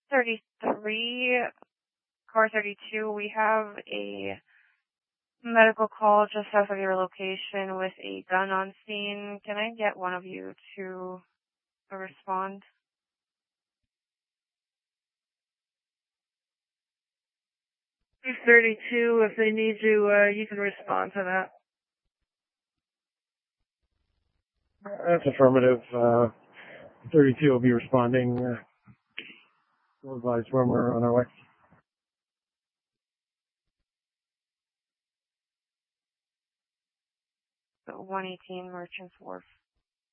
33, car 32, we have a medical call just south of your location with a gun on scene. Can I get one of you to respond? 32, if they need you, you can respond to that. That's affirmative. 32 will be responding. We'll advise when we're on our way. So 118 Merchants Wharf.